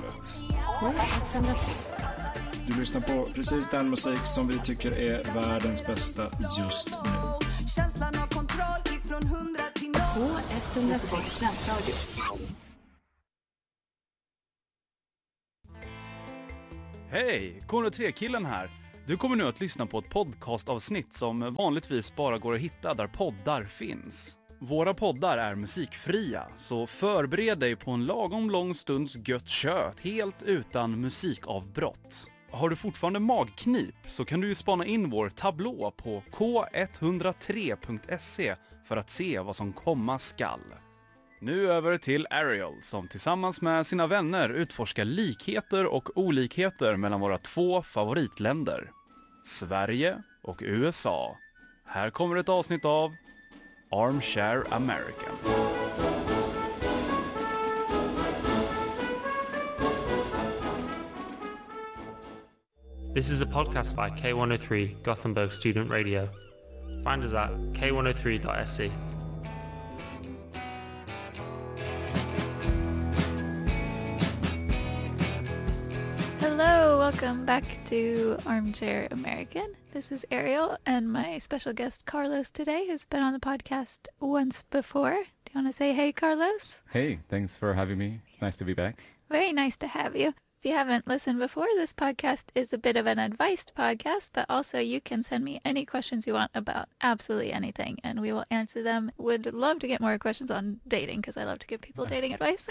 K103. K103. Du lyssnar på precis den musik som vi tycker är världens bästa just nu. Känslan av kontroll gick från 100 till 0. K103 Studentradio. Hej! K103-killen här. Du kommer nu att lyssna på ett podcastavsnitt som vanligtvis bara går att hitta där poddar finns. Våra poddar är musikfria, så förbered dig på en lagom lång stunds gött kött helt utan musikavbrott. Har du fortfarande magknip så kan du ju spana in vår tablå på k103.se för att se vad som komma skall. Nu över till Ariel som tillsammans med sina vänner utforskar likheter och olikheter mellan våra två favoritländer. Sverige och USA. Här kommer ett avsnitt av Armchair American. This is a podcast by K103 Gothenburg Student Radio. Find us at k103.se. Hello, welcome back to Armchair American. This is Ariel and my special guest Carlos today, who's been on the podcast once before. Do you want to say hey, Carlos? Hey, thanks for having me. It's nice to be back. Very nice to have you. If you haven't listened before, this podcast is a bit of an advice podcast, but also you can send me any questions you want about absolutely anything, and we will answer them. Would love to get more questions on dating, because I love to give people dating advice.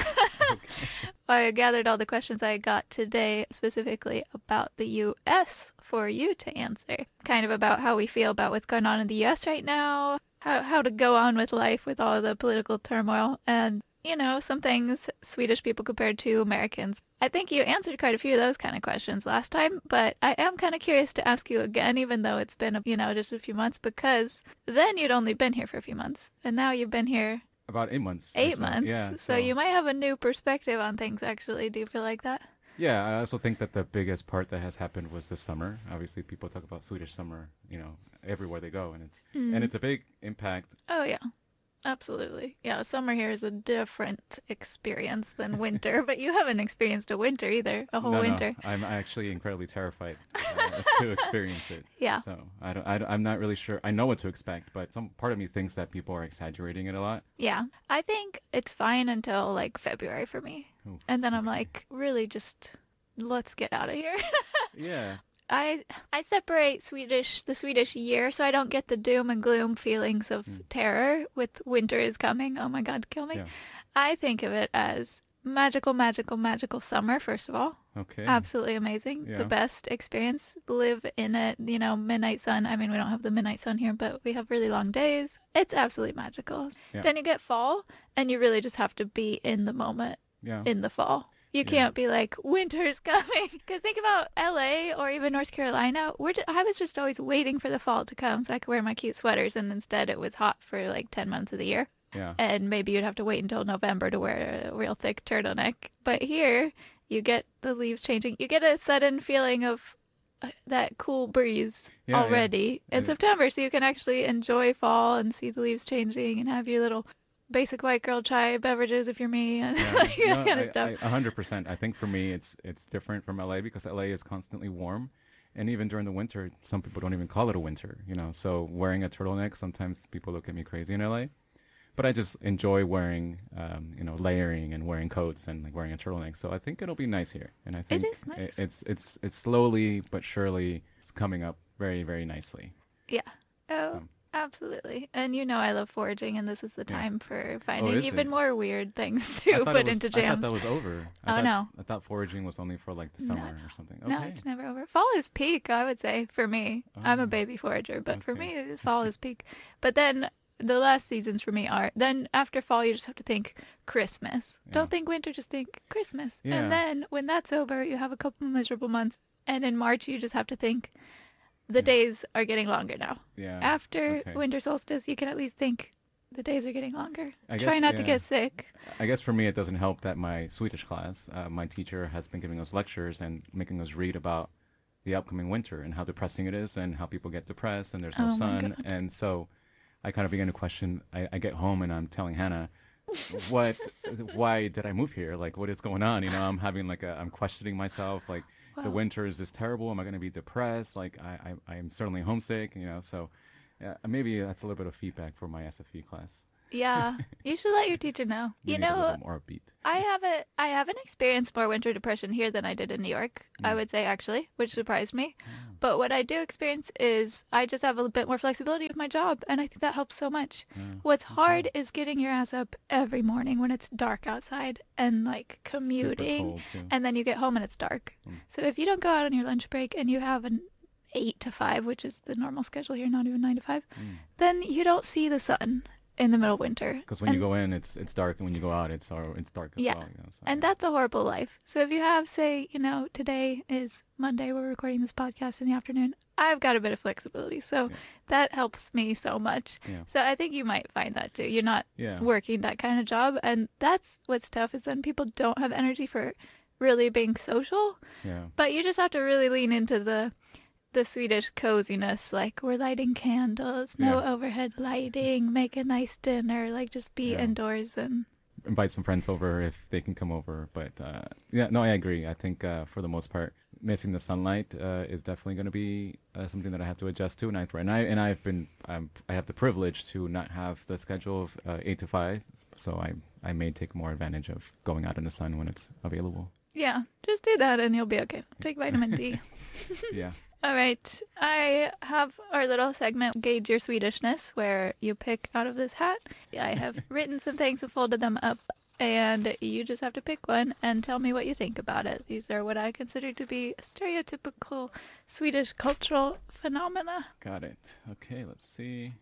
I gathered all the questions I got today specifically about the U.S. for you to answer. Kind of about how we feel about what's going on in the U.S. right now, how to go on with life with all the political turmoil, and you know, some things Swedish people compared to Americans. I think you answered quite a few of those kind of questions last time, but I am kind of curious to ask you again, even though it's been, just a few months, because then you'd only been here for a few months, and now you've been here about 8 months. 8 months. Yeah. So you might have a new perspective on things, actually. Do you feel like that? Yeah, I also think that the biggest part that has happened was the summer. Obviously, people talk about Swedish summer, everywhere they go, and it's a big impact. Oh, yeah. Absolutely. Yeah, summer here is a different experience than winter, but you haven't experienced a winter either, a whole winter. No, I'm actually incredibly terrified to experience it. Yeah. So I'm not really sure. I know what to expect, but some part of me thinks that people are exaggerating it a lot. Yeah, I think it's fine until like February for me. Ooh, and then I'm like, really just let's get out of here. Yeah. I separate the Swedish year, so I don't get the doom and gloom feelings of terror with winter is coming. Oh my God, kill me. Yeah. I think of it as magical, magical, magical summer, first of all. Okay. Absolutely amazing. Yeah. The best experience. Live in it, midnight sun. I mean, we don't have the midnight sun here, but we have really long days. It's absolutely magical. Yeah. Then you get fall, and you really just have to be in the moment in the fall. You can't be like, winter's coming. Because think about LA or even North Carolina. I was just always waiting for the fall to come so I could wear my cute sweaters. And instead it was hot for like 10 months of the year. Yeah. And maybe you'd have to wait until November to wear a real thick turtleneck. But here, you get the leaves changing. You get a sudden feeling of that cool breeze already in September. So you can actually enjoy fall and see the leaves changing and have your little basic white girl chai beverages if you're me and that kind of stuff. 100%. I think for me it's different from LA because LA is constantly warm, and even during the winter some people don't even call it a winter, so wearing a turtleneck, sometimes people look at me crazy in LA, but I just enjoy wearing layering and wearing coats and like wearing a turtleneck. So I think it'll be nice here, and I think it is nice. It's slowly but surely it's coming up very, very nicely. Absolutely. And I love foraging, and this is the time for Oh, finding is even it? more weird things to put into jams. I thought that was over. No. I thought foraging was only for like the summer or something. Okay. No, it's never over. Fall is peak, I would say, for me. I'm a baby forager, but for me, fall is peak. But then the last seasons for me are, then after fall, you just have to think Christmas. Yeah. Don't think winter, just think Christmas. Yeah. And then when that's over, you have a couple miserable months. And in March, you just have to think the days are getting longer now. Yeah. After winter solstice, you can at least think the days are getting longer. I Try guess, not to get sick. I guess for me, it doesn't help that my Swedish class, my teacher has been giving us lectures and making us read about the upcoming winter and how depressing it is and how people get depressed and there's no Oh my sun. God. And so I kind of began to question, I get home and I'm telling Hannah, why did I move here? Like, what is going on? You know, I'm having like I'm questioning myself. Like, the Wow. winter is just terrible. Am I going to be depressed? Like, I'm certainly homesick. You know, so maybe that's a little bit of feedback for my SFE class. Yeah, you should let your teacher know. We You need a little know, bit more upbeat. I haven't experienced more winter depression here than I did in New York, I would say actually, which surprised me. But what I do experience is I just have a bit more flexibility with my job, and I think that helps so much. What's hard is getting your ass up every morning when it's dark outside and like commuting, cold, too. and then you get home and it's dark. So if you don't go out on your lunch break and you have an 8 to 5, which is the normal schedule here, not even 9 to 5, then you don't see the sun in the middle of winter. Because when you go in, it's dark, and when you go out, it's dark as Yeah. well. You know, so, And that's a horrible life. So if you have, say, you know, today is Monday, we're recording this podcast in the afternoon, I've got a bit of flexibility. So that helps me so much. Yeah. So I think you might find that too. You're not Yeah. working that kind of job. And that's what's tough is then people don't have energy for really being social. yeah. But you just have to really lean into the Swedish coziness, like we're lighting candles, no Yeah. overhead lighting, make a nice dinner, like just be Yeah. indoors and Invite some friends over if they can come over. But yeah, no, I agree. I think for the most part, missing the sunlight is definitely going to be something that I have to adjust to. And I have the privilege to not have the schedule of 8 to 5, so I may take more advantage of going out in the sun when it's available. yeah, just do that and you'll be okay. Take vitamin D. Yeah. All right, I have our little segment, Gauge Your Swedishness, where you pick out of this hat. I have written some things and folded them up, and you just have to pick one and tell me what you think about it. These are what I consider to be stereotypical Swedish cultural phenomena. Got it. Okay, let's see.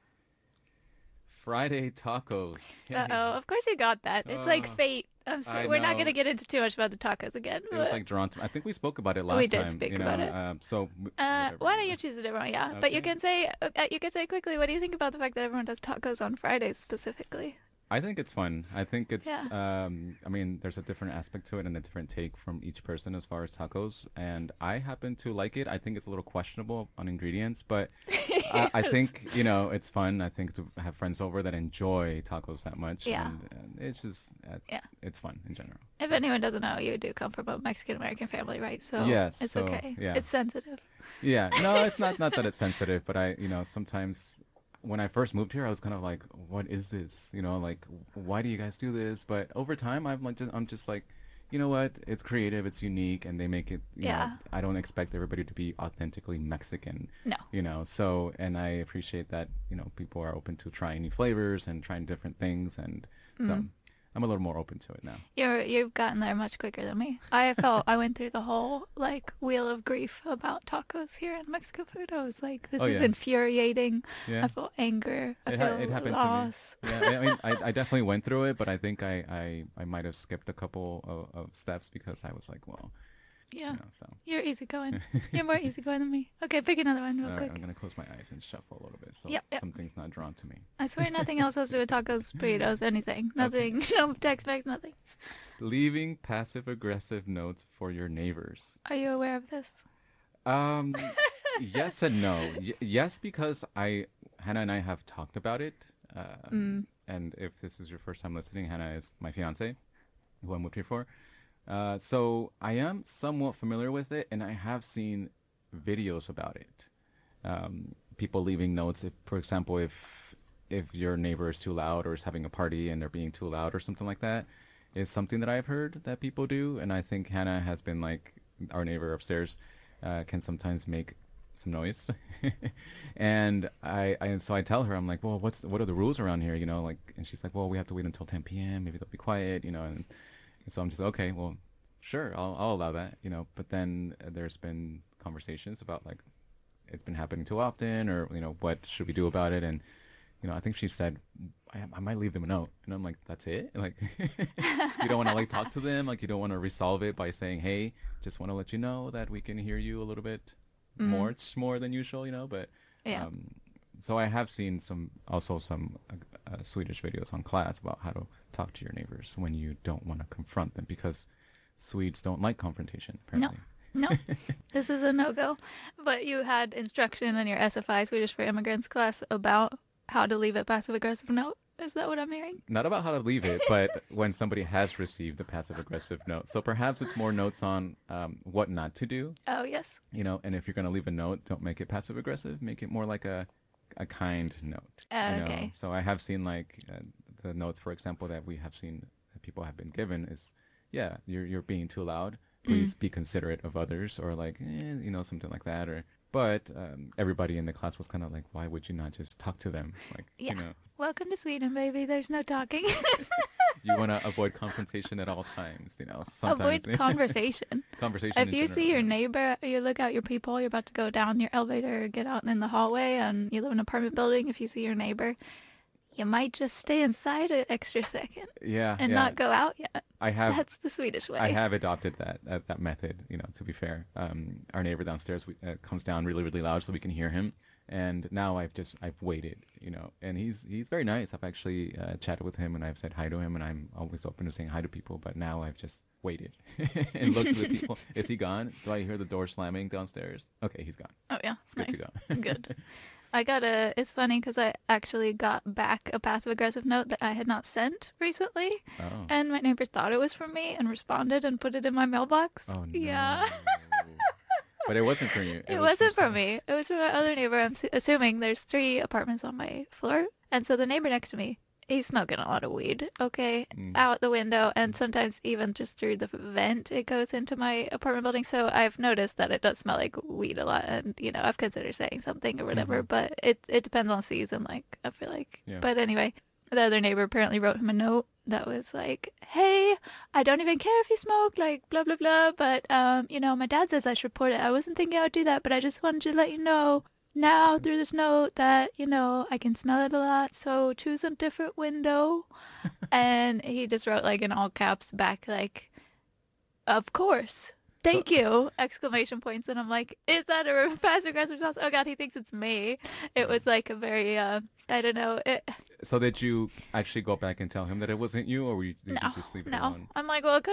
Friday tacos. Yay. Uh-oh, of course you got that. It's like fate. I'm I sorry. We're not know. going to get into too much about the tacos again. It was but- like drawn to. I think we spoke about it last We did time. speak you know, about it. So. why don't you choose a different one? Yeah, but you Okay. can say quickly. What do you think about the fact that everyone does tacos on Fridays specifically? I think it's fun. I think it's. Yeah. I mean, there's a different aspect to it and a different take from each person as far as tacos, and I happen to like it. I think it's a little questionable on ingredients, but I think it's fun. I think to have friends over that enjoy tacos that much. Yeah. And it's just. Yeah. It's fun in general. If anyone doesn't know, you do come from a Mexican American family, right? So Yes, it's so, okay. yeah. It's sensitive. Yeah, no, it's not that it's sensitive, but sometimes when I first moved here, I was kind of like, what is this? Like, why do you guys do this? But over time, I'm just like, you know what? It's creative, it's unique, and they make it, you know, I don't expect everybody to be authentically Mexican. No. So, and I appreciate that, people are open to trying new flavors and trying different things, and so I'm a little more open to it now. You've gotten there much quicker than me. I went through the whole like wheel of grief about tacos here in Mexico food. I was like, this Oh, is yeah. infuriating. Yeah. I feel anger. I It feel happened loss. to me. Yeah, I mean, I definitely went through it, but I think I might have skipped a couple of steps because I was like, well, Yeah. so. You're easygoing. You're more easygoing than me. Okay, pick another one real All quick. right, I'm gonna close my eyes and shuffle a little bit so Yep. something's not drawn to me. I swear nothing else has to do with tacos, burritos, anything. Nothing. No Tex-Mex, nothing. Leaving passive-aggressive notes for your neighbors. Are you aware of this? Yes and no. Yes, because Hannah and I have talked about it. And if this is your first time listening, Hannah is my fiance, who I moved here for. So I am somewhat familiar with it, and I have seen videos about it. People leaving notes, if, for example, if your neighbor is too loud or is having a party and they're being too loud or something like that, is something that I've heard that people do. And I think Hannah has been like, our neighbor upstairs can sometimes make some noise. And so I tell her, I'm like, well, what are the rules around here? And she's like, well, we have to wait until 10 p.m. Maybe they'll be quiet, and so I'm just, okay, well, sure, I'll allow that, but then there's been conversations about like, it's been happening too often, or, what should we do about it? And, I think she said, I might leave them a note. And I'm like, that's it? Like, you don't want to like talk to them? Like, you don't want to resolve it by saying, hey, just want to let you know that we can hear you a little bit more than usual, but, Yeah. so I have seen some Swedish videos on class about how to talk to your neighbors when you don't want to confront them, because Swedes don't like confrontation, apparently. No, this is a no-go. But you had instruction in your SFI, Swedish for Immigrants class, about how to leave a passive-aggressive note? Is that what I'm hearing? Not about how to leave it, but when somebody has received a passive-aggressive note. So perhaps it's more notes on what not to do, Oh, yes. and if you're going to leave a note, don't make it passive-aggressive. Make it more like a kind note. Okay. So I have seen like the notes, for example, that we have seen that people have been given is, yeah, you're being too loud. Please be considerate of others, or like, something like that. But everybody in the class was kind of like, why would you not just talk to them? Like, Yeah. Welcome to Sweden, baby. There's no talking. you want to avoid confrontation at all times, Avoid sometimes. conversation. Conversation If in you general, see your yeah. neighbor, you look out your peephole, you're about to go down your elevator or get out in the hallway, and you live in an apartment building, if you see your neighbor, you might just stay inside an extra second Yeah, and yeah. not go out yet. That's the Swedish way. I have adopted that method, to be fair. Our neighbor downstairs comes down really, really loud so we can hear him. And now I've waited, and he's very nice. I've actually chatted with him, and I've said hi to him, and I'm always open to saying hi to people. But now I've just waited and looked at the people. Is he gone? Do I hear the door slamming downstairs? Okay, he's gone. Oh, yeah. It's good to go. Good. It's funny because I actually got back a passive-aggressive note that I had not sent recently. Oh. And my neighbor thought it was from me and responded and put it in my mailbox. Oh, no. Yeah. But it wasn't for you. It wasn't from me. It was from my other neighbor. I'm assuming there's 3 apartments on my floor. And so the neighbor next to me, he's smoking a lot of weed, okay, out the window. And sometimes even just through the vent, it goes into my apartment building. So I've noticed that it does smell like weed a lot. And, I've considered saying something or whatever. But it depends on season, like, I feel like. Yeah. But anyway, the other neighbor apparently wrote him a note that was like, hey, I don't even care if you smoke, like, blah, blah, blah, but, my dad says I should report it. I wasn't thinking I would do that, but I just wanted to let you know now through this note that, I can smell it a lot, so choose a different window. And he just wrote, like, in all caps back, like, of course. Thank you! Exclamation points. And I'm like, is that a passive-aggressive response? Oh, God, he thinks it's me. It was, like, a very, I don't know. So did you actually go back and tell him that it wasn't you, or did you just leave it alone? I'm like, well,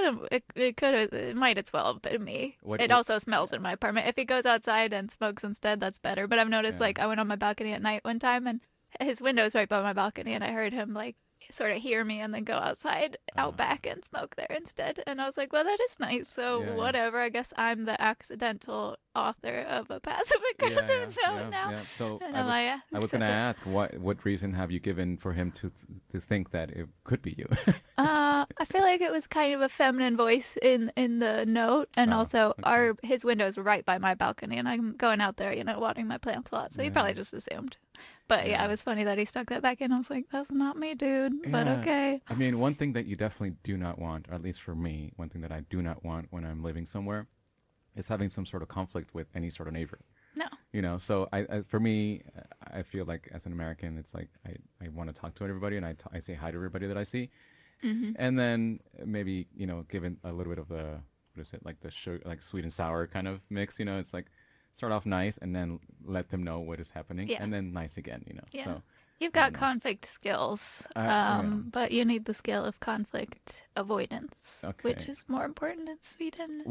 it might as well have been me. It also smells in my apartment. If he goes outside and smokes instead, that's better. But I've noticed, like, I went on my balcony at night one time, and his window's right by my balcony, and I heard him, like, sort of hear me and then go outside out back and smoke there instead. And I was like, well, that is nice. So whatever. I guess I'm the accidental author of a passive-aggressive note now. Yeah. So And I was going to ask, what reason have you given for him to think that it could be you? I feel like it was kind of a feminine voice in the note, and also his window's right by my balcony, and I'm going out there, watering my plants a lot, so he probably just assumed. But yeah, it was funny that he stuck that back in. I was like, that's not me, dude, but okay. I mean, one thing that you definitely do not want, or at least for me, one thing that I do not want when I'm living somewhere is having some sort of conflict with any sort of neighbor. No. So for me, I feel like as an American, it's like I want to talk to everybody, and I say hi to everybody that I see. Mm-hmm. And then maybe, given a little bit of the, what is it, like the sugar, like sweet and sour kind of mix, it's like start off nice and then let them know what is happening, and then nice again, Yeah. So You've got conflict skills, but you need the skill of conflict avoidance, which is more important in Sweden.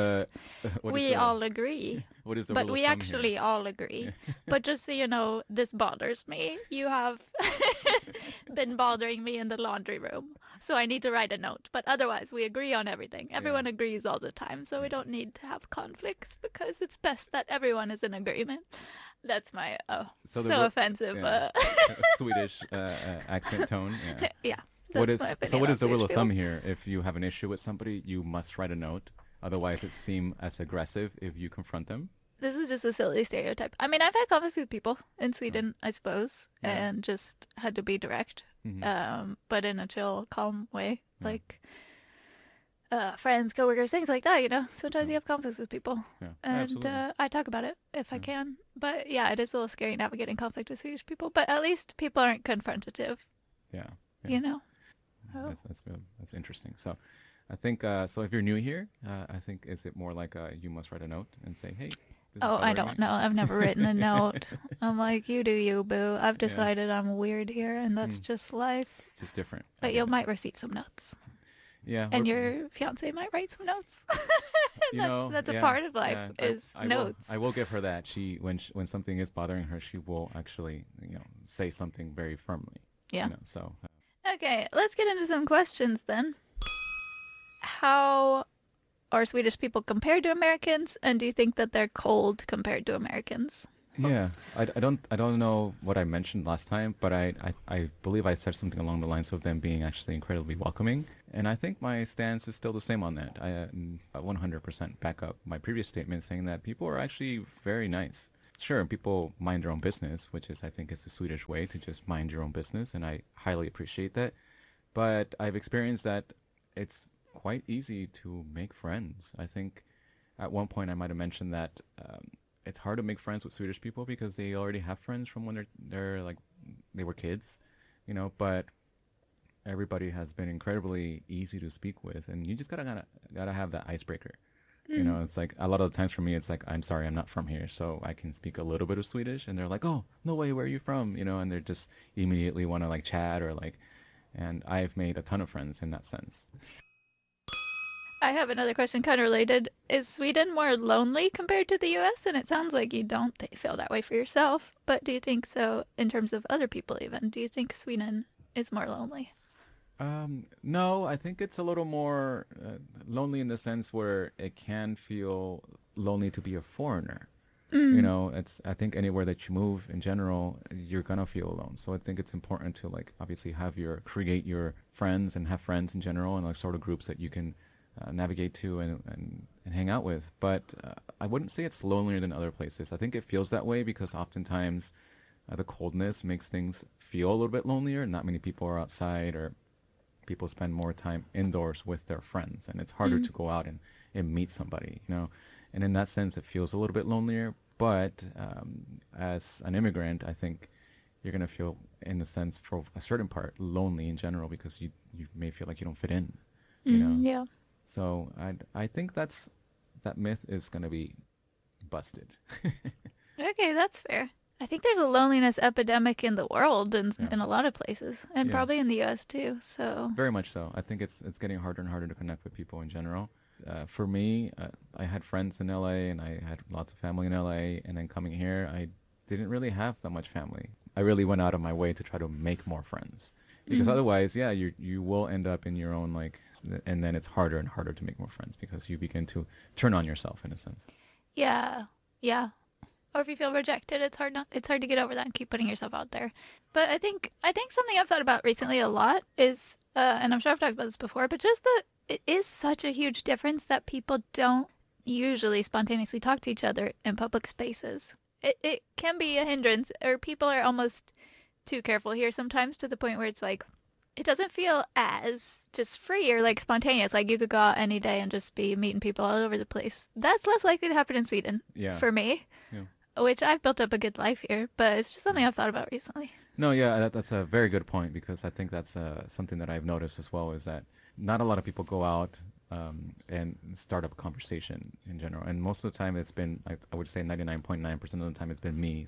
We all agree. What is the But rule of we thumb actually here? all agree. But just so you know, this bothers me. You have been bothering me in the laundry room, so I need to write a note. But otherwise, we agree on everything. Everyone agrees all the time, so we don't need to have conflicts because it's best that everyone is in agreement. That's my offensive Swedish accent tone. Yeah. Yeah. What is my opinion so? What on is the rule Swedish of thumb people. here? If you have an issue with somebody, you must write a note. Otherwise, it seems as aggressive if you confront them. This is just a silly stereotype. I mean, I've had conflicts with people in Sweden, I suppose, and just had to be direct, but in a chill, calm way, like friends, coworkers, things like that. Sometimes you have conflicts with people, and I talk about it if I can. But yeah, it is a little scary navigating conflict with Swedish people. But at least people aren't confrontative. Yeah. That's interesting. So I think so if you're new here, I think is it more like you must write a note and say, hey. Oh, I don't know. I've never written a note. I'm like, you do you, boo. I've decided I'm weird here, and that's just life. It's just different. But you might receive some notes. Yeah. And your fiance might write some notes. That's a part of life is notes. I will give her that. When something is bothering her, she will actually say something very firmly. Yeah. You know, so Okay, let's get into some questions then. How are Swedish people compared to Americans, and do you think that they're cold compared to Americans? yeah, I don't know what I mentioned last time, but I believe I said something along the lines of them being actually incredibly welcoming, and I think my stance is still the same on that. I 100% back up my previous statement saying that people are actually very nice. Sure, people mind their own business, which is I think is the Swedish way to just mind your own business, and I highly appreciate that. But I've experienced that it's quite easy to make friends. I think at one point I might have mentioned that it's hard to make friends with Swedish people because they already have friends from when they're like they were kids, you know. But everybody has been incredibly easy to speak with, and you just gotta have that icebreaker. You know, it's like a lot of the times for me, it's like, I'm sorry, I'm not from here, so I can speak a little bit of Swedish, and they're like, oh, no way, where are you from? You know, and they're just immediately want to like chat or like, and I've made a ton of friends in that sense. I have another question kind of related. Is Sweden more lonely compared to the US? And it sounds like you don't feel that way for yourself, but do you think so in terms of other people even? Do you think Sweden is more lonely? No, I think it's a little more lonely in the sense where it can feel lonely to be a foreigner. You know, it's I think anywhere that you move in general, you're gonna feel alone. So I think it's important to like obviously create your friends and have friends in general and like sort of groups that you can navigate to and hang out with. But I wouldn't say it's lonelier than other places. I think it feels that way because oftentimes the coldness makes things feel a little bit lonelier. Not many people are outside or people spend more time indoors with their friends and it's harder to go out and meet somebody, you know. And in that sense, it feels a little bit lonelier. But as an immigrant, I think you're going to feel, in a sense, for a certain part, lonely in general because you may feel like you don't fit in, you know. Yeah. So I think that myth is going to be busted. Okay, that's fair. I think there's a loneliness epidemic in the world and in a lot of places, and Yeah. probably in the US too. So Very much so. I think it's getting harder and harder to connect with people in general. For me, I had friends in LA and I had lots of family in LA, and then coming here, I didn't really have that much family. I really went out of my way to try to make more friends because otherwise, yeah, you will end up in your own like, and then it's harder and harder to make more friends because you begin to turn on yourself in a sense. yeah, yeah. Or if you feel rejected, it's hard to get over that and keep putting yourself out there. But I think something I've thought about recently a lot is, and I'm sure I've talked about this before, but just that it is such a huge difference that people don't usually spontaneously talk to each other in public spaces. It can be a hindrance, or people are almost too careful here sometimes to the point where it's like, it doesn't feel as just free or like spontaneous. Like you could go out any day and just be meeting people all over the place. That's less likely to happen in Sweden Yeah. for me. Yeah. Which I've built up a good life here, but it's just something I've thought about recently. No, yeah, that's a very good point because I think that's something that I've noticed as well is that not a lot of people go out and start up a conversation in general. And most of the time it's been, I would say 99.9% of the time it's been me.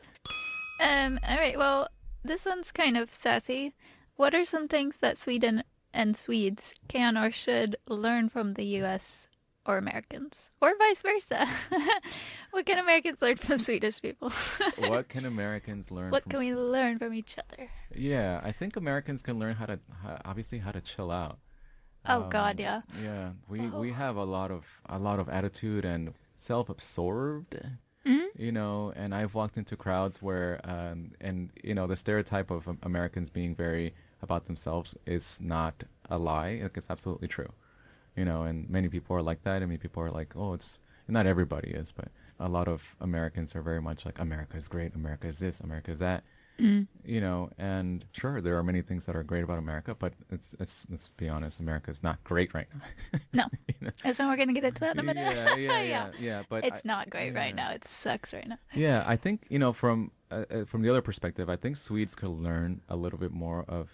All right, well, this one's kind of sassy. What are some things that Sweden and Swedes can or should learn from the U.S. or Americans? Or vice versa? What can Americans learn from Swedish people? What can Americans learn What from can we learn from each other? Yeah, I think Americans can learn obviously how to chill out. Oh, God, yeah. Yeah, we have a lot of attitude and self-absorbed, you know, and I've walked into crowds where and you know, the stereotype of Americans being very about themselves is not a lie. It's absolutely true. You know, and many people are like that, and many people are like, oh, it's not everybody is, but a lot of Americans are very much like America is great, America is this, America is that. You know, and sure, there are many things that are great about America, but let's be honest, America is not great right now. No. You know? So we're going to get into that in a minute. Yeah. But It's not great right now. It sucks right now. Yeah, I think, you know, from the other perspective, I think Swedes could learn a little bit more of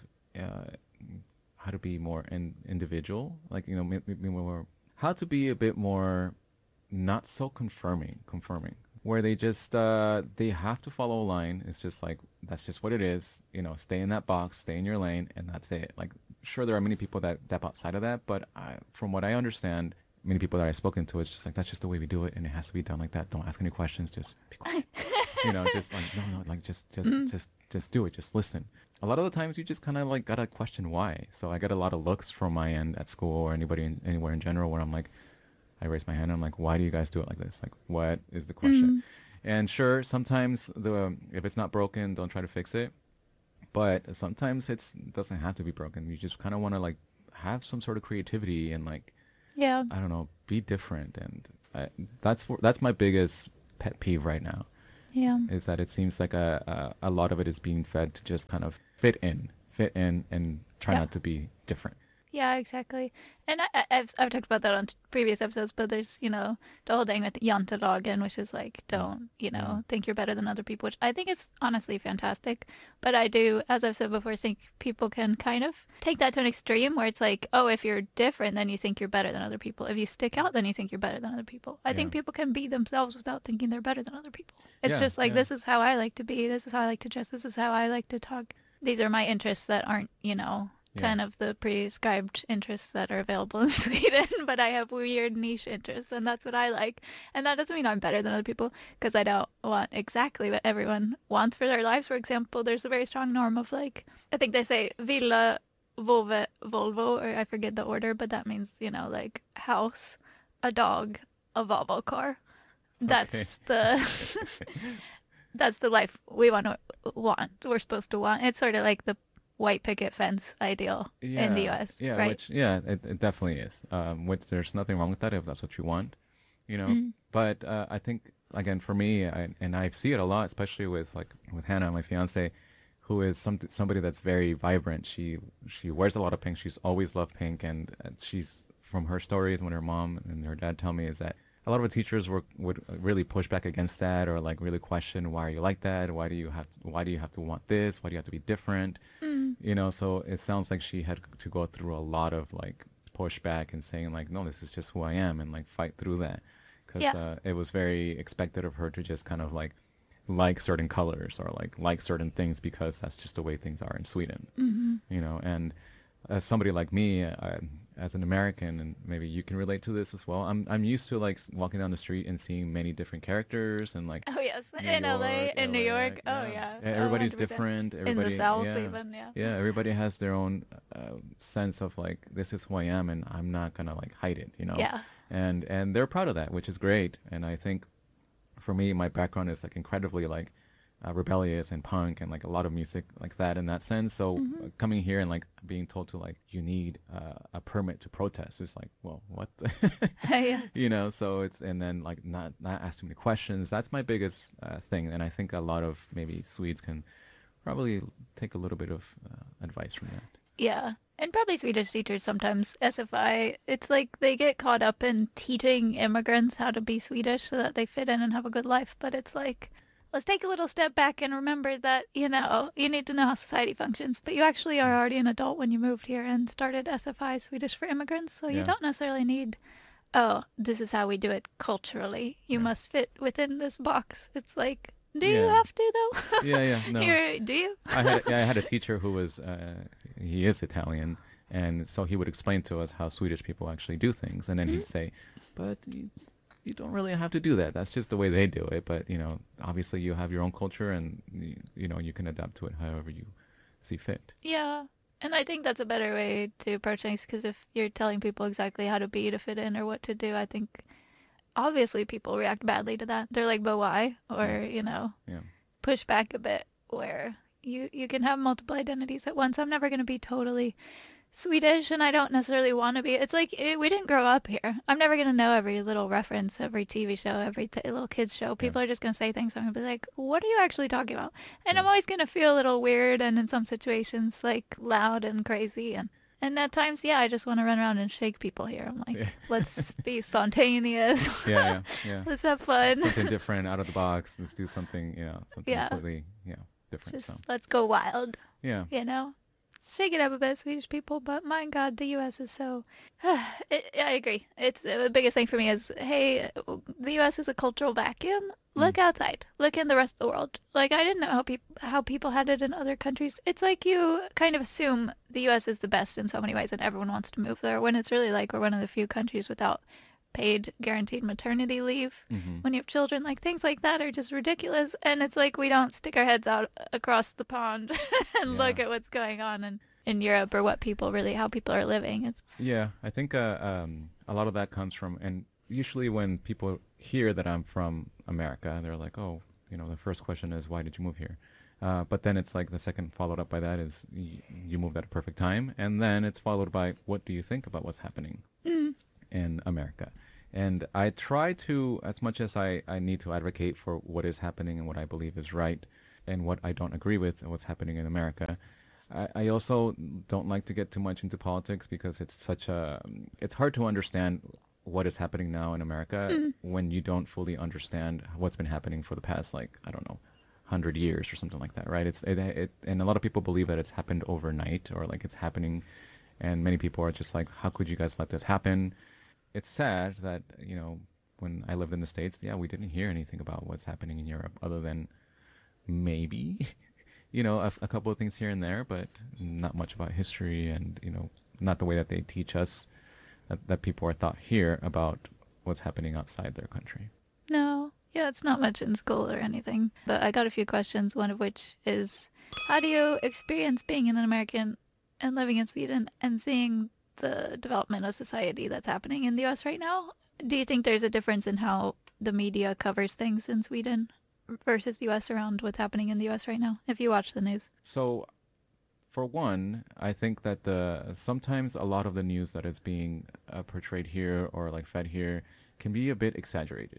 how to be more individual, like, you know, maybe more, how to be a bit more not so confirming, where they just they have to follow a line. It's just like, that's just what it is, you know, stay in that box, stay in your lane, and that's it. Like, sure, there are many people that step outside of that, but from what I understand, many people that I've spoken to, it's just like, that's just the way we do it, and it has to be done like that. Don't ask any questions, just be quiet. Just like, no, like just do it. Just listen. A lot of the times you just kind of like gotta question why. So I get a lot of looks from my end at school or anywhere in general where I'm like, I raise my hand. I'm like, why do you guys do it like this? Like, what is the question? And sure, sometimes if it's not broken, don't try to fix it. But sometimes it doesn't have to be broken. You just kind of want to like have some sort of creativity and like, Yeah. I don't know, be different. And that's my biggest pet peeve right now. Yeah. Is that it seems like a lot of it is being fed to just kind of fit in and try not to be different. Yeah, exactly. And I've talked about that on previous episodes, but there's, the whole thing with jantelagen, which is like, don't, think you're better than other people, which I think is honestly fantastic. But I do, as I've said before, think people can kind of take that to an extreme where it's like, oh, if you're different, then you think you're better than other people. If you stick out, then you think you're better than other people. I think people can be themselves without thinking they're better than other people. It's just like, this is how I like to be. This is how I like to dress. This is how I like to talk. These are my interests that aren't, 10 of the prescribed interests that are available in Sweden, but I have weird niche interests, and that's what I like. And that doesn't mean I'm better than other people, because I don't want exactly what everyone wants for their lives. For example, there's a very strong norm of like, I think they say villa, vove, Volvo, or I forget the order, but that means, like house, a dog, a Volvo car. That's that's the life we want. We're supposed to want. It's sort of like the white picket fence ideal in the US, right? It definitely is. Which there's nothing wrong with that if that's what you want, But I think again for me, and I see it a lot, especially with Hannah, my fiance, who is somebody that's very vibrant. She wears a lot of pink. She's always loved pink, and she's from her stories when her mom and her dad tell me is that a lot of the teachers would really push back against that, or like really question, why are you like that? Why do you have to want this? Why do you have to be different? So it sounds like she had to go through a lot of like pushback and saying like, no, this is just who I am, and like fight through that, because it was very expected of her to just kind of like certain colors or like certain things because that's just the way things are in Sweden. And as somebody like me, as an American, and maybe you can relate to this as well, I'm used to like walking down the street and seeing many different characters and like in LA, in New York, everybody's 100%. different. Everybody, in the South even, everybody has their own sense of like, this is who I am, and I'm not gonna like hide it, and they're proud of that, which is great. And I think for me, my background is like incredibly like rebellious and punk and like a lot of music like that in that sense. So coming here and like being told to like, you need a permit to protest, is like, well, what? So it's, and then like not ask too many questions. That's my biggest thing. And I think a lot of maybe Swedes can probably take a little bit of advice from that. Yeah. And probably Swedish teachers sometimes, SFI, it's like they get caught up in teaching immigrants how to be Swedish so that they fit in and have a good life. But it's like, let's take a little step back and remember that, you need to know how society functions, but you actually are already an adult when you moved here and started SFI, Swedish for Immigrants, so you don't necessarily need, this is how we do it culturally. You must fit within this box. It's like, do you have to, though? No. Do you? I had a teacher who was, he is Italian, and so he would explain to us how Swedish people actually do things, and then he'd say, but you don't really have to do that. That's just the way they do it. But, obviously you have your own culture, and, you can adapt to it however you see fit. Yeah. And I think that's a better way to approach things, because if you're telling people exactly how to be to fit in or what to do, I think obviously people react badly to that. They're like, but why? Or, push back a bit, where you can have multiple identities at once. I'm never going to be totally Swedish, and I don't necessarily want to be. It's like, we didn't grow up here. I'm never going to know every little reference, every TV show, every little kids show. People are just going to say things. I'm going to be like, what are you actually talking about? And I'm always going to feel a little weird, and in some situations, like, loud and crazy. And at times, I just want to run around and shake people here. I'm like, let's be spontaneous. Let's have fun. Something different, out of the box. Let's do something, something completely, different. Just let's go wild. Yeah. Shake it up a bit, Swedish people, but my God, the U.S. is so... I agree. It's the biggest thing for me is, hey, the U.S. is a cultural vacuum. Look outside. Look in the rest of the world. Like, I didn't know how people had it in other countries. It's like you kind of assume the U.S. is the best in so many ways and everyone wants to move there, when it's really like we're one of the few countries without paid guaranteed maternity leave Mm-hmm. when you have children. Like things like that are just ridiculous. And it's like we don't stick our heads out across the pond and look Yeah. at what's going on in Europe or how people are living. It's Yeah, I think a lot of that comes from, and usually when people hear that I'm from America, they're like, oh, the first question is, why did you move here? But then it's like the second followed up by that is you moved at a perfect time. And then it's followed by, what do you think about what's happening in America? And I try to, as much as I need to advocate for what is happening and what I believe is right and what I don't agree with and what's happening in America, I also don't like to get too much into politics because it's hard to understand what is happening now in America when you don't fully understand what's been happening for the past, like, I don't know, 100 years or something like that, right? And a lot of people believe that it's happened overnight or like it's happening, and many people are just like, how could you guys let this happen? It's sad that, when I lived in the States, yeah, we didn't hear anything about what's happening in Europe other than maybe, a couple of things here and there, but not much about history and, not the way that they teach us that people are taught here about what's happening outside their country. no. Yeah, it's not much in school or anything. But I got a few questions, one of which is, how do you experience being an American and living in Sweden and seeing the development of society that's happening in the US right now? Do you think there's a difference in how the media covers things in Sweden versus the US around what's happening in the US right now, if you watch the news? So, for one, I think that sometimes a lot of the news that is being portrayed here or like fed here can be a bit exaggerated.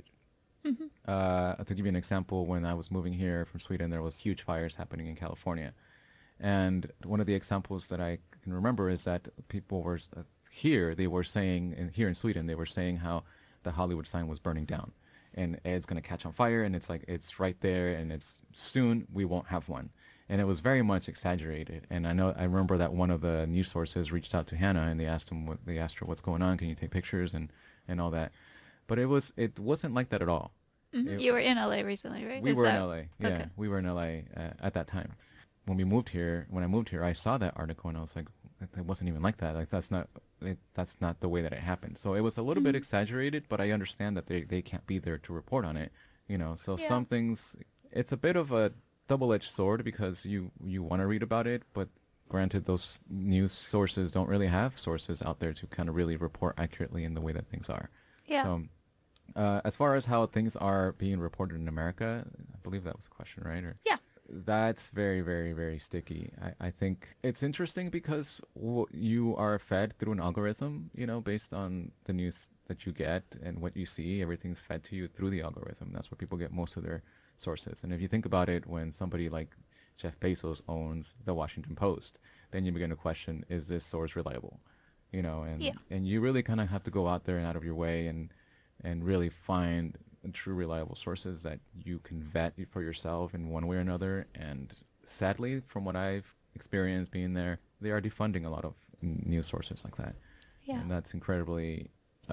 To give you an example, when I was moving here from Sweden, there was huge fires happening in California. And one of the examples that I can remember is that people were here in Sweden, they were saying how the Hollywood sign was burning down. And it's going to catch on fire, and it's like, it's right there, and it's soon we won't have one. And it was very much exaggerated. And I remember that one of the news sources reached out to Hannah, and they asked her what's going on, can you take pictures and all that. But it wasn't like that at all. You were in LA recently, right? We were in LA. Yeah, okay. we were in LA at that time. When I moved here, I saw that article and I was like, it wasn't even like that. Like that's not the way that it happened. So it was a little bit exaggerated, but I understand that they can't be there to report on it. So Yeah. some things, it's a bit of a double-edged sword because you want to read about it, but granted, those news sources don't really have sources out there to kind of really report accurately in the way that things are. Yeah. So, as far as how things are being reported in America, I believe that was a question, right? Yeah. That's very, very, very sticky. I think it's interesting because you are fed through an algorithm, based on the news that you get and what you see. Everything's fed to you through the algorithm. That's where people get most of their sources. And if you think about it, when somebody like Jeff Bezos owns the Washington Post, then you begin to question, is this source reliable? And you really kind of have to go out there and out of your way and really find true reliable sources that you can vet for yourself in one way or another. And sadly, from what I've experienced being there, they are defunding a lot of news sources like that. Yeah. And that's incredibly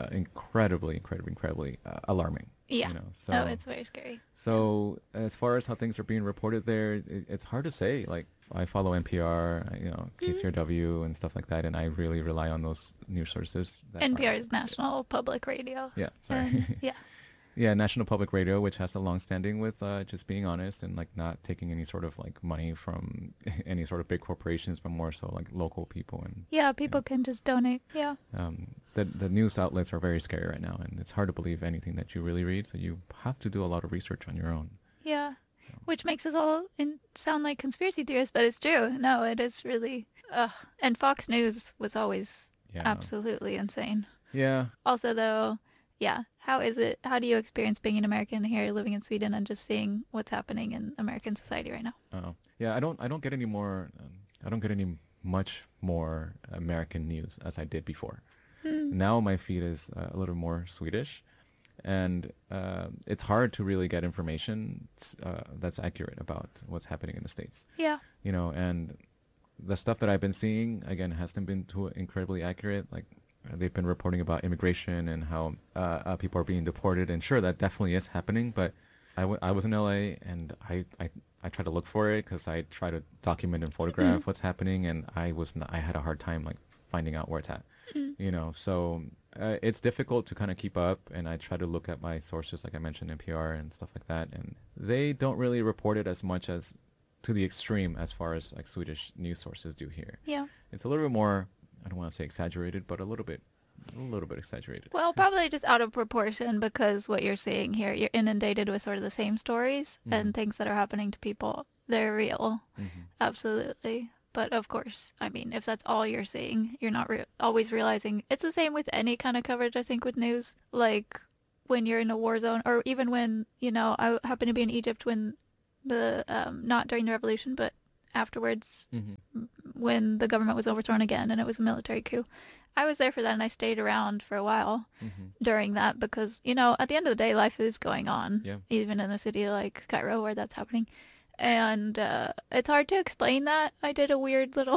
alarming. Yeah. So it's very scary. So as far as how things are being reported there, it's hard to say. Like I follow NPR, KCRW and stuff like that, and I really rely on those news sources. NPR is National Public Radio. Yeah, sorry. Yeah. Yeah, National Public Radio, which has a long standing with just being honest and like not taking any sort of like money from any sort of big corporations, but more so like local people. And Yeah, people can just donate. Yeah. the news outlets are very scary right now, and it's hard to believe anything that you really read. So you have to do a lot of research on your own. Yeah. Which makes us all sound like conspiracy theorists, but it's true. No, it is really. And Fox News was always absolutely insane. Yeah. Also, though, yeah, how do you experience being an American here, living in Sweden, and just seeing what's happening in American society right now? Oh, yeah. I don't get any more. I don't get any much more American news as I did before. Now my feed is a little more Swedish, and it's hard to really get information that's accurate about what's happening in the States. Yeah. And the stuff that I've been seeing, again, hasn't been too incredibly accurate. Like they've been reporting about immigration and how people are being deported, and sure, that definitely is happening. But I was in LA, and I tried to look for it because I try to document and photograph what's happening, and I had a hard time like finding out where it's at. So It's difficult to kind of keep up, and I try to look at my sources, like I mentioned, NPR and stuff like that, and they don't really report it as much as to the extreme as far as like Swedish news sources do here. Yeah. It's a little bit more, I don't want to say exaggerated, but a little bit exaggerated. Well, probably just out of proportion because what you're seeing here, you're inundated with sort of the same stories and things that are happening to people. They're real. Absolutely. But of course, I mean, if that's all you're seeing, you're not always realizing. It's the same with any kind of coverage, I think, with news. Like when you're in a war zone, or even when, I happened to be in Egypt when not during the revolution, but afterwards, when the government was overthrown again and it was a military coup. I was there for that, and I stayed around for a while during that because, at the end of the day, life is going on, even in a city like Cairo where that's happening. And it's hard to explain that. I did a weird little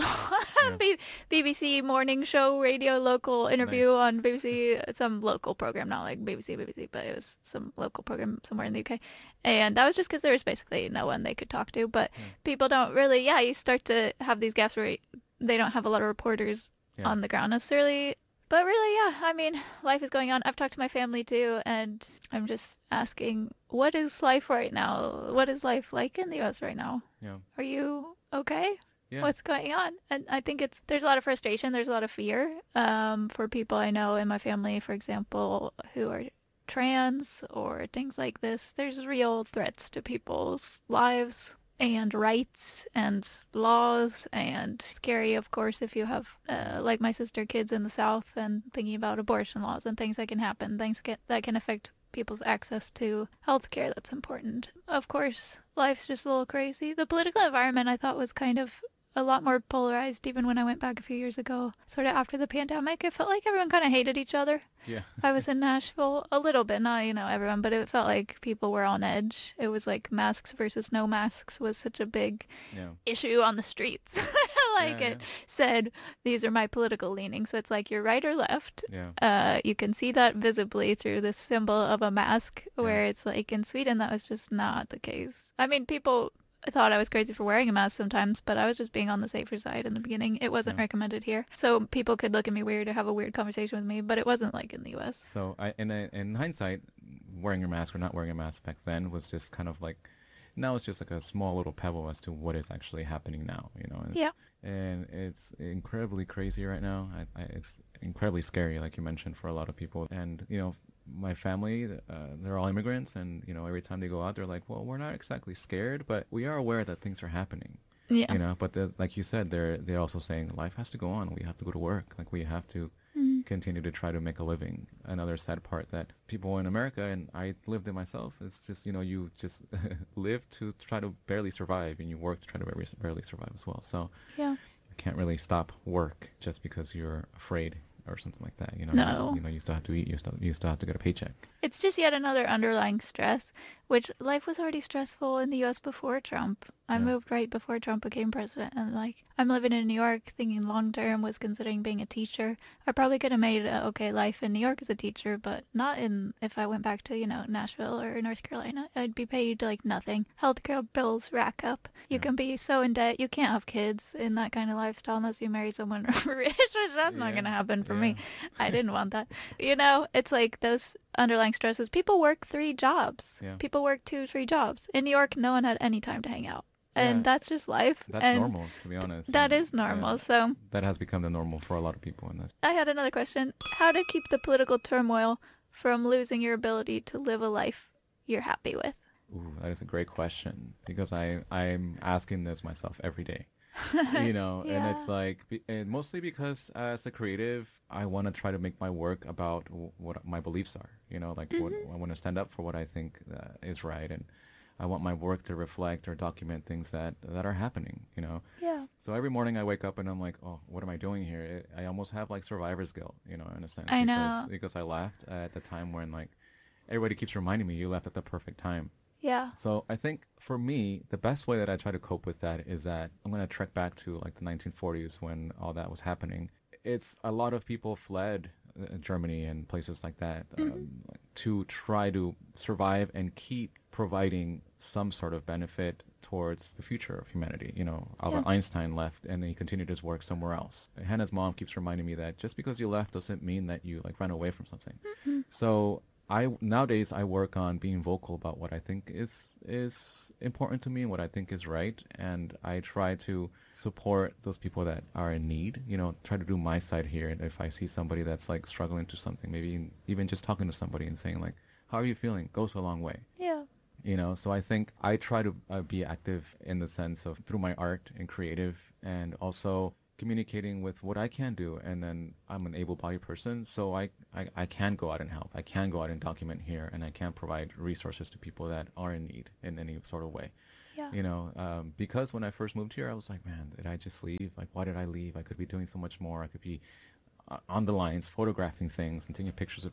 BBC morning show, radio local interview on BBC, some local program, not like BBC, but it was some local program somewhere in the UK. And that was just because there was basically no one they could talk to. But people don't really, you start to have these gaps where they don't have a lot of reporters on the ground necessarily. But really, I mean, life is going on. I've talked to my family too, and I'm just asking, what is life right now? What is life like in the U.S. right now? Yeah. Are you okay? Yeah. What's going on? And I think there's a lot of frustration. There's a lot of fear for people I know in my family, for example, who are trans or things like this. There's real threats to people's lives and rights and laws, and scary, of course, if you have, like my sister, kids in the South, and thinking about abortion laws and things that can happen, that can affect people's access to health care that's important. Of course, life's just a little crazy. The political environment, I thought, was kind of a lot more polarized even when I went back a few years ago. Sort of after the pandemic, it felt like everyone kind of hated each other. Yeah. I was in Nashville a little bit, not, everyone, but it felt like people were on edge. It was like masks versus no masks was such a big issue on the streets. It said, these are my political leanings. So it's like you're right or left. Yeah. You can see that visibly through the symbol of a mask, where it's like in Sweden, that was just not the case. I mean, people thought I was crazy for wearing a mask sometimes, but I was just being on the safer side in the beginning. It wasn't recommended here. So people could look at me weird or have a weird conversation with me, but it wasn't like in the U.S. So in hindsight, wearing your mask or not wearing a mask back then was just kind of like, now it's just like a small little pebble as to what is actually happening now, And it's incredibly crazy right now. It's incredibly scary, like you mentioned, for a lot of people. And, my family, they're all immigrants, and, every time they go out, they're like, well, we're not exactly scared, but we are aware that things are happening. Yeah. But like you said, they're also saying life has to go on. We have to go to work. Like, we have to continue to try to make a living. Another sad part that people in America, and I lived it myself, it's just, you just live to try to barely survive, and you work to try to barely survive as well. So Yeah. you can't really stop work just because you're afraid or something like that. No. You still have to eat. You still have to get a paycheck. It's just yet another underlying stress, which life was already stressful in the U.S. before Trump. I moved right before Trump became president, and I'm living in New York, thinking long term, was considering being a teacher. I probably could have made a okay life in New York as a teacher, but not if I went back to, Nashville or North Carolina. I'd be paid like nothing. Healthcare bills rack up. You can be so in debt. You can't have kids in that kind of lifestyle unless you marry someone rich, which that's not going to happen for me. I didn't want that. It's like those underlying stresses. People work 3 jobs. Yeah. People work 2-3 jobs. In New York, no one had any time to hang out. And that's just life. That's normal, to be honest. That is normal. So that has become the normal for a lot of people. And that's... I had another question. How to keep the political turmoil from losing your ability to live a life you're happy with? Ooh, that is a great question, because I'm asking this myself every day. And it's like, and mostly because as a creative, I want to try to make my work about what my beliefs are, what I want to stand up for, what I think is right, and I want my work to reflect or document things that are happening, Yeah. So every morning I wake up and I'm like, oh, what am I doing here? I almost have like survivor's guilt, in a sense. I know. Because I left at the time when like everybody keeps reminding me you left at the perfect time. Yeah. So I think for me, the best way that I try to cope with that is that I'm going to trek back to like the 1940s when all that was happening. It's a lot of people fled Germany and places like that to try to survive and keep providing some sort of benefit towards the future of humanity. You know, Albert Yeah. Einstein left and then he continued his work somewhere else. Hannah's mom keeps reminding me that just because you left doesn't mean that you like ran away from something. So nowadays I work on being vocal about what I think is important to me and what I think is right, and I try to support those people that are in need. You know, try to do my side here. And if I see somebody that's like struggling to something, maybe even just talking to somebody and saying like, "How are you feeling?" goes a long way. Yeah. You know, so I think I try to be active in the sense of through my art and creative, and also communicating with what I can do. And then I'm an able-bodied person, so I can go out and help. I can go out and document here, and I can provide resources to people that are in need in any sort of way. Yeah. You know, because when I first moved here, I was like, man, did I just leave? Like, why did I leave? I could be doing so much more. I could be on the lines, photographing things and taking pictures of